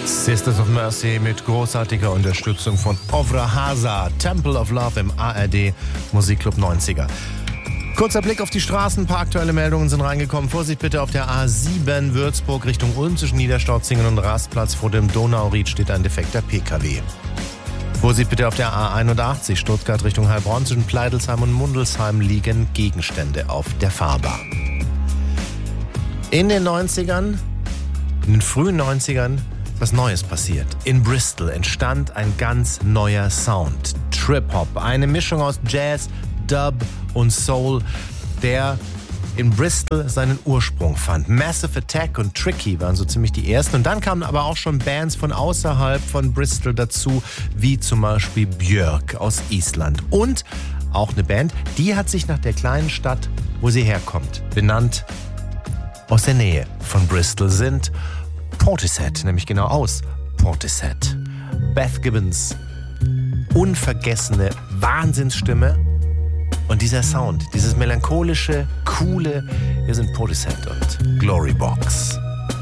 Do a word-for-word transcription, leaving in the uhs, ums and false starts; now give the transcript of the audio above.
Sisters of Mercy mit großartiger Unterstützung von Ovra Hasa, Temple of Love im A R D Musikclub neunziger. Kurzer Blick auf die Straßen, ein paar aktuelle Meldungen sind reingekommen. Vorsicht bitte auf der A sieben Würzburg Richtung Ulm zwischen Niederstautzingen und Rastplatz. Vor dem Donauried steht ein defekter P K W. Vorsicht bitte auf der A einundachtzig Stuttgart Richtung Heilbronn zwischen Pleidelsheim und Mundelsheim liegen Gegenstände auf der Fahrbahn. In den neunzigern, in den frühen neunzigern, was Neues passiert. In Bristol entstand ein ganz neuer Sound. Trip-Hop, eine Mischung aus Jazz, Dub und Soul, der in Bristol seinen Ursprung fand. Massive Attack und Tricky waren so ziemlich die ersten. Und dann kamen aber auch schon Bands von außerhalb von Bristol dazu, wie zum Beispiel Björk aus Island. Und auch eine Band, die hat sich nach der kleinen Stadt, wo sie herkommt, benannt. Aus der Nähe von Bristol sind Portishead, nämlich genau aus Portishead. Beth Gibbons, unvergessene Wahnsinnsstimme. Und dieser Sound, dieses melancholische, coole, wir sind Portishead und Glorybox.